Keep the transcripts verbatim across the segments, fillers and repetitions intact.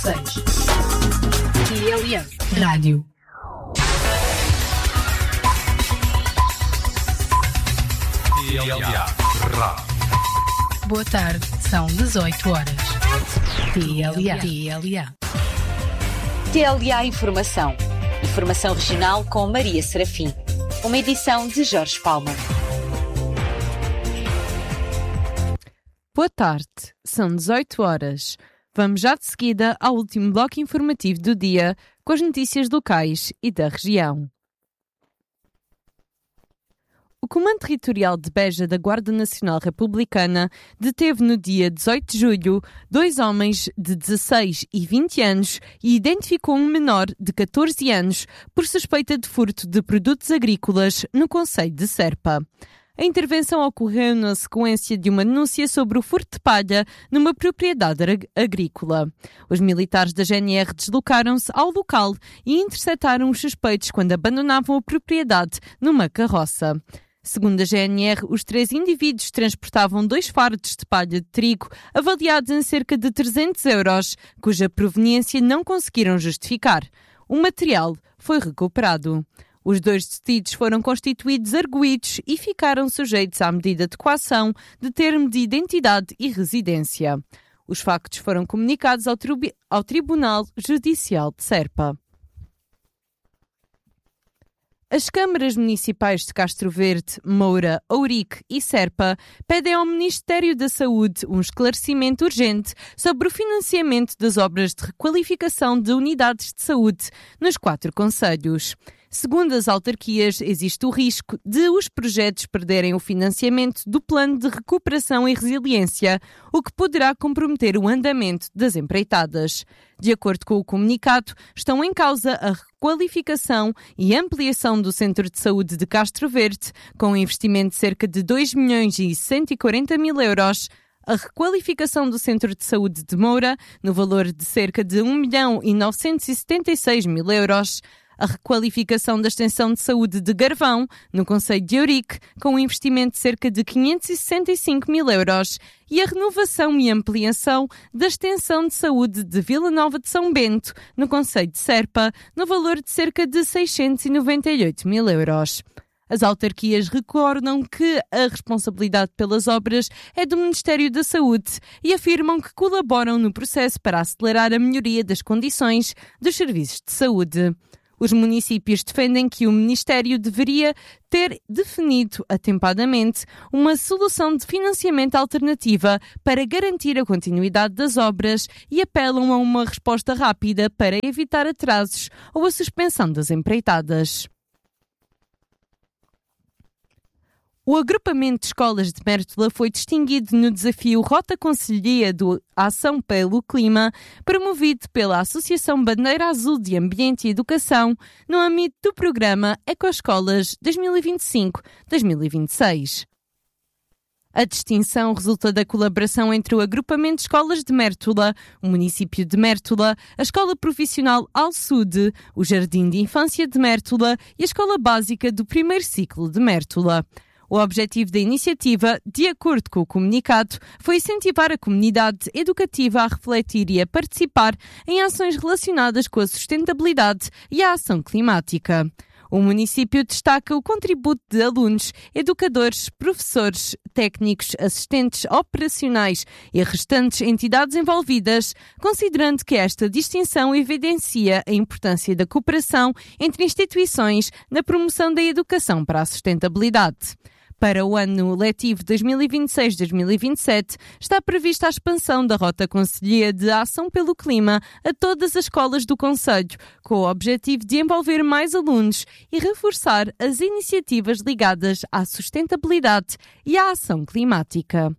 seis. T L A Rádio. T L A Rádio. Boa tarde, são dezoito horas. T L A. T L A. T L A Informação. Informação regional com Maria Serafim. Uma edição de Jorge Palma. Boa tarde, são dezoito horas. Vamos já de seguida ao último bloco informativo do dia, com as notícias locais e da região. O Comando Territorial de Beja da Guarda Nacional Republicana deteve no dia dezoito de julho dois homens de dezasseis e vinte anos e identificou um menor de catorze anos por suspeita de furto de produtos agrícolas no concelho de Serpa. A intervenção ocorreu na sequência de uma denúncia sobre o furto de palha numa propriedade agrícola. Os militares da G N R deslocaram-se ao local e interceptaram os suspeitos quando abandonavam a propriedade numa carroça. Segundo a G N R, os três indivíduos transportavam dois fardos de palha de trigo avaliados em cerca de trezentos euros, cuja proveniência não conseguiram justificar. O material foi recuperado. Os dois detidos foram constituídos arguidos e ficaram sujeitos à medida de coação de termo de identidade e residência. Os factos foram comunicados ao, tribu- ao Tribunal Judicial de Serpa. As câmaras municipais de Castro Verde, Moura, Ourique e Serpa pedem ao Ministério da Saúde um esclarecimento urgente sobre o financiamento das obras de requalificação de unidades de saúde nos quatro concelhos. Segundo as autarquias, existe o risco de os projetos perderem o financiamento do Plano de Recuperação e Resiliência, o que poderá comprometer o andamento das empreitadas. De acordo com o comunicado, estão em causa a requalificação e ampliação do Centro de Saúde de Castro Verde, com um investimento de cerca de dois milhões e cento e quarenta mil euros, a requalificação do Centro de Saúde de Moura, no valor de cerca de um milhão e novecentos e setenta e seis mil euros, a requalificação da extensão de saúde de Garvão, no concelho de Ourique, com um investimento de cerca de quinhentos e sessenta e cinco mil euros, e a renovação e ampliação da extensão de saúde de Vila Nova de São Bento, no concelho de Serpa, no valor de cerca de seiscentos e noventa e oito mil euros. As autarquias recordam que a responsabilidade pelas obras é do Ministério da Saúde e afirmam que colaboram no processo para acelerar a melhoria das condições dos serviços de saúde. Os municípios defendem que o Ministério deveria ter definido atempadamente uma solução de financiamento alternativa para garantir a continuidade das obras e apelam a uma resposta rápida para evitar atrasos ou a suspensão das empreitadas. O agrupamento de escolas de Mértola foi distinguido no desafio Rota Conselhia do Ação pelo Clima, promovido pela Associação Bandeira Azul de Ambiente e Educação, no âmbito do programa Ecoescolas dois mil e vinte e cinco a dois mil e vinte e seis. A distinção resulta da colaboração entre o agrupamento de escolas de Mértola, o município de Mértola, a Escola Profissional Alsude, o Jardim de Infância de Mértola e a Escola Básica do Primeiro Ciclo de Mértola. O objetivo da iniciativa, de acordo com o comunicado, foi incentivar a comunidade educativa a refletir e a participar em ações relacionadas com a sustentabilidade e a ação climática. O município destaca o contributo de alunos, educadores, professores, técnicos, assistentes operacionais e restantes entidades envolvidas, considerando que esta distinção evidencia a importância da cooperação entre instituições na promoção da educação para a sustentabilidade. Para o ano letivo dois mil e vinte e seis a dois mil e vinte e sete, está prevista a expansão da Rota Conselhia de Ação pelo Clima a todas as escolas do concelho, com o objetivo de envolver mais alunos e reforçar as iniciativas ligadas à sustentabilidade e à ação climática.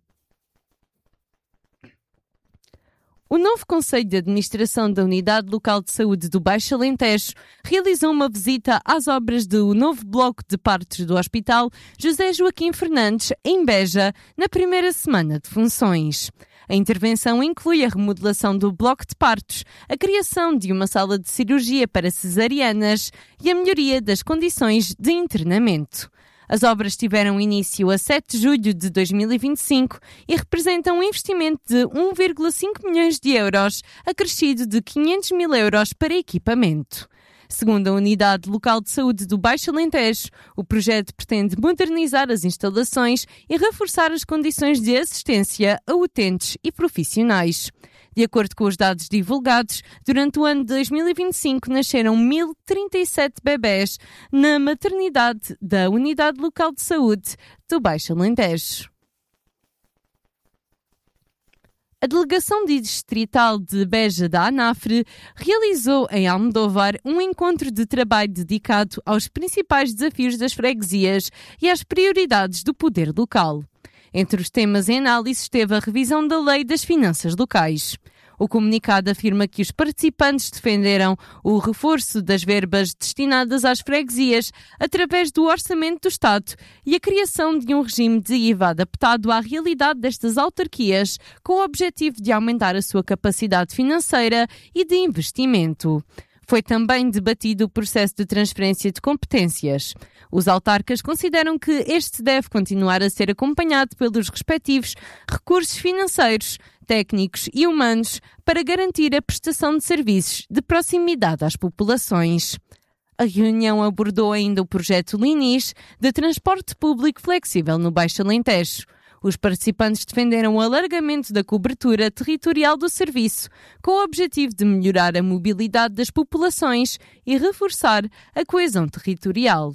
O novo Conselho de Administração da Unidade Local de Saúde do Baixo Alentejo realizou uma visita às obras do novo bloco de partos do Hospital José Joaquim Fernandes, em Beja, na primeira semana de funções. A intervenção inclui a remodelação do bloco de partos, a criação de uma sala de cirurgia para cesarianas e a melhoria das condições de internamento. As obras tiveram início a sete de julho de dois mil e vinte e cinco e representam um investimento de um vírgula cinco milhões de euros, acrescido de quinhentos mil euros para equipamento. Segundo a Unidade Local de Saúde do Baixo Alentejo, o projeto pretende modernizar as instalações e reforçar as condições de assistência a utentes e profissionais. De acordo com os dados divulgados, durante o ano de dois mil e vinte e cinco nasceram mil e trinta e sete bebés na maternidade da Unidade Local de Saúde do Baixo Alentejo. A Delegação Distrital de Beja da ANAFRE realizou em Almodóvar um encontro de trabalho dedicado aos principais desafios das freguesias e às prioridades do poder local. Entre os temas em análise esteve a revisão da Lei das Finanças Locais. O comunicado afirma que os participantes defenderam o reforço das verbas destinadas às freguesias através do Orçamento do Estado e a criação de um regime de I V A adaptado à realidade destas autarquias, com o objetivo de aumentar a sua capacidade financeira e de investimento. Foi também debatido o processo de transferência de competências. Os autarcas consideram que este deve continuar a ser acompanhado pelos respectivos recursos financeiros, técnicos e humanos para garantir a prestação de serviços de proximidade às populações. A reunião abordou ainda o projeto Linis de transporte público flexível no Baixo Alentejo. Os participantes defenderam o alargamento da cobertura territorial do serviço, com o objetivo de melhorar a mobilidade das populações e reforçar a coesão territorial.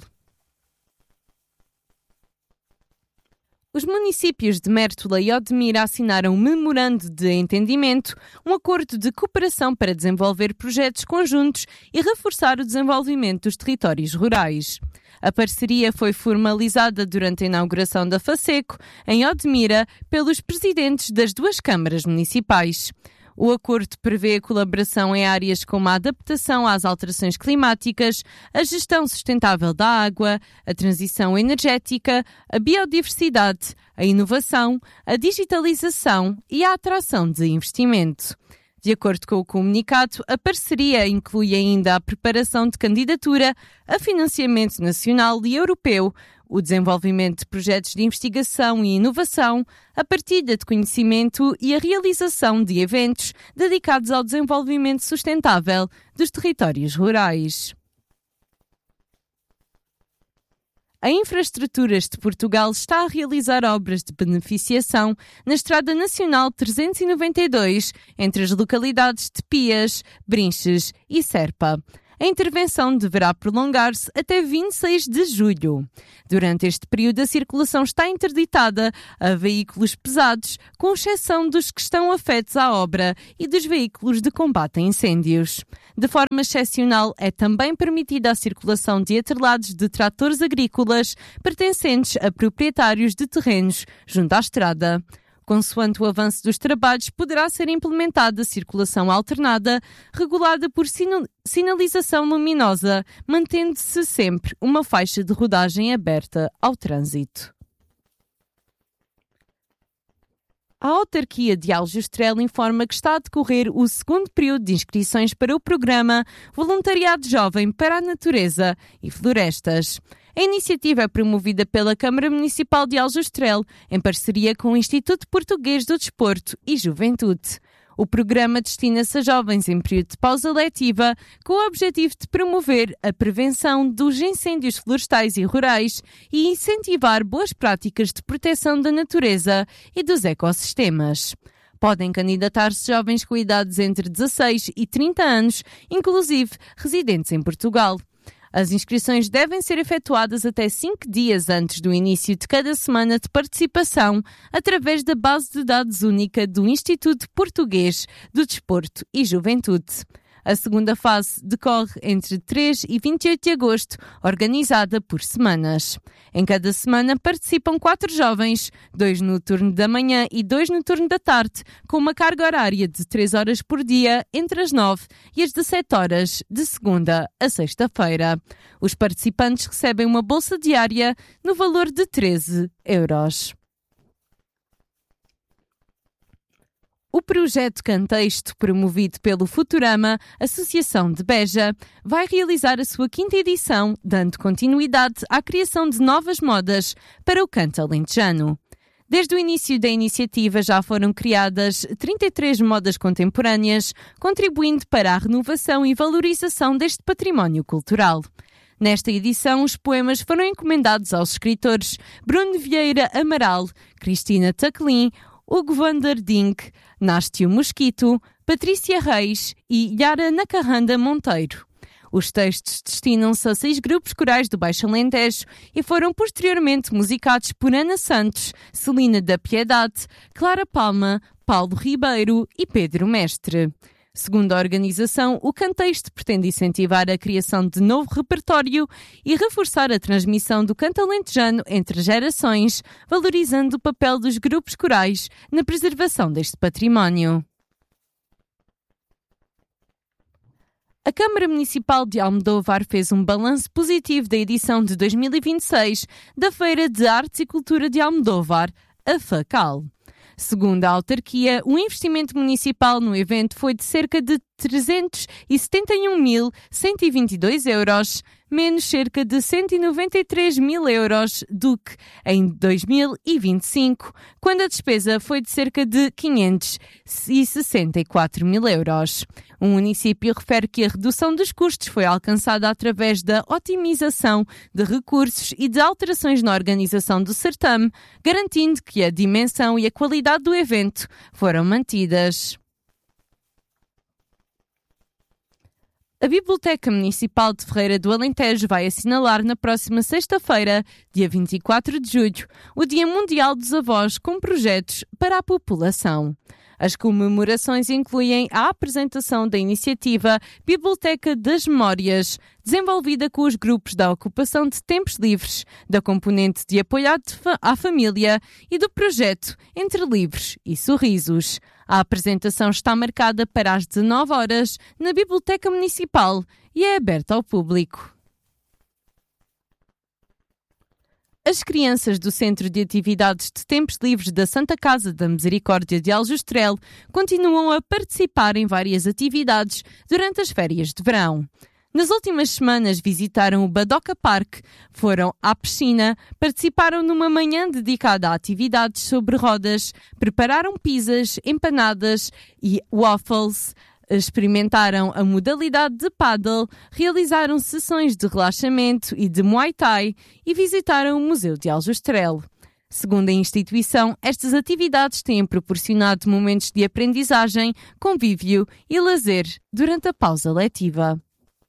Os municípios de Mértola e Odmira assinaram um memorando de entendimento, um acordo de cooperação para desenvolver projetos conjuntos e reforçar o desenvolvimento dos territórios rurais. A parceria foi formalizada durante a inauguração da FASECO, em Odmira, pelos presidentes das duas câmaras municipais. O acordo prevê a colaboração em áreas como a adaptação às alterações climáticas, a gestão sustentável da água, a transição energética, a biodiversidade, a inovação, a digitalização e a atração de investimento. De acordo com o comunicado, a parceria inclui ainda a preparação de candidatura a financiamento nacional e europeu, o desenvolvimento de projetos de investigação e inovação, a partilha de conhecimento e a realização de eventos dedicados ao desenvolvimento sustentável dos territórios rurais. A Infraestruturas de Portugal está a realizar obras de beneficiação na Estrada Nacional trezentos e noventa e dois, entre as localidades de Pias, Brinches e Serpa. A intervenção deverá prolongar-se até vinte e seis de julho. Durante este período, a circulação está interditada a veículos pesados, com exceção dos que estão afetos à obra e dos veículos de combate a incêndios. De forma excepcional, é também permitida a circulação de atrelados de tratores agrícolas pertencentes a proprietários de terrenos junto à estrada. Consoante o avanço dos trabalhos, poderá ser implementada a circulação alternada, regulada por sinalização luminosa, mantendo-se sempre uma faixa de rodagem aberta ao trânsito. A autarquia de Aljustrel informa que está a decorrer o segundo período de inscrições para o programa Voluntariado Jovem para a Natureza e Florestas. A iniciativa é promovida pela Câmara Municipal de Aljustrel, em parceria com o Instituto Português do Desporto e Juventude. O programa destina-se a jovens em período de pausa letiva, com o objetivo de promover a prevenção dos incêndios florestais e rurais e incentivar boas práticas de proteção da natureza e dos ecossistemas. Podem candidatar-se jovens com idades entre dezasseis e trinta anos, inclusive residentes em Portugal. As inscrições devem ser efetuadas até cinco dias antes do início de cada semana de participação, através da base de dados única do Instituto Português do Desporto e Juventude. A segunda fase decorre entre três e vinte e oito de agosto, organizada por semanas. Em cada semana participam quatro jovens, dois no turno da manhã e dois no turno da tarde, com uma carga horária de três horas por dia, entre as nove e as dezessete horas, de segunda a sexta-feira. Os participantes recebem uma bolsa diária no valor de treze euros. O projeto Cantexto, promovido pelo Futurama, Associação de Beja, vai realizar a sua quinta edição, dando continuidade à criação de novas modas para o canto alentejano. Desde o início da iniciativa já foram criadas trinta e três modas contemporâneas, contribuindo para a renovação e valorização deste património cultural. Nesta edição, os poemas foram encomendados aos escritores Bruno Vieira Amaral, Cristina Taclin, Hugo van der Dink, Nástio Mosquito, Patrícia Reis e Yara Nacarranda Monteiro. Os textos destinam-se a seis grupos corais do Baixo Alentejo e foram posteriormente musicados por Ana Santos, Celina da Piedade, Clara Palma, Paulo Ribeiro e Pedro Mestre. Segundo a organização, o Cantexto pretende incentivar a criação de novo repertório e reforçar a transmissão do canto alentejano entre gerações, valorizando o papel dos grupos corais na preservação deste património. A Câmara Municipal de Almodóvar fez um balanço positivo da edição de dois mil e vinte e seis da Feira de Artes e Cultura de Almodóvar, a FACAL. Segundo a autarquia, o investimento municipal no evento foi de cerca de trezentos e setenta e um mil cento e vinte e dois euros, menos cerca de cento e noventa e três mil euros do que em dois mil e vinte e cinco, quando a despesa foi de cerca de quinhentos e sessenta e quatro mil euros. O município refere que a redução dos custos foi alcançada através da otimização de recursos e de alterações na organização do certame, garantindo que a dimensão e a qualidade do evento foram mantidas. A Biblioteca Municipal de Ferreira do Alentejo vai assinalar na próxima sexta-feira, dia vinte e quatro de julho, o Dia Mundial dos Avós com projetos para a população. As comemorações incluem a apresentação da iniciativa Biblioteca das Memórias, desenvolvida com os grupos da ocupação de tempos livres, da componente de apoio à família e do projeto Entre Livros e Sorrisos. A apresentação está marcada para as dezanove horas na Biblioteca Municipal e é aberta ao público. As crianças do Centro de Atividades de Tempos Livres da Santa Casa da Misericórdia de Aljustrel continuam a participar em várias atividades durante as férias de verão. Nas últimas semanas visitaram o Badoca Park, foram à piscina, participaram numa manhã dedicada a atividades sobre rodas, prepararam pizzas, empanadas e waffles, experimentaram a modalidade de paddle, realizaram sessões de relaxamento e de Muay Thai e visitaram o Museu de Aljustrel. Segundo a instituição, estas atividades têm proporcionado momentos de aprendizagem, convívio e lazer durante a pausa letiva.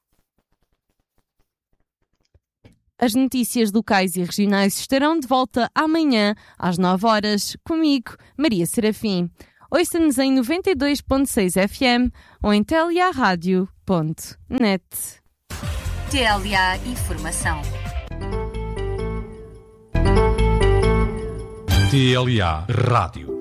As notícias locais e regionais estarão de volta amanhã, às nove horas, comigo, Maria Serafim. Ouça-nos em noventa e dois ponto seis F M ou em telearadio ponto net. T L A Informação. T L A Rádio.